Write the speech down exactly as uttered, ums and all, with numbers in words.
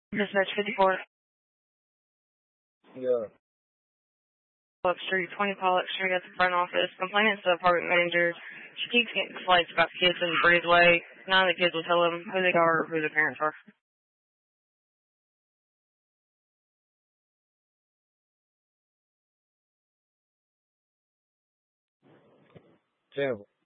Dispatch fifty-four. Yeah. Pollock Street, twenty Pollock Street at the front office. Complainant's the apartment manager. She keeps getting complaints about kids in the breezeway. None of the kids will tell them who they are or who their parents are. Terrible.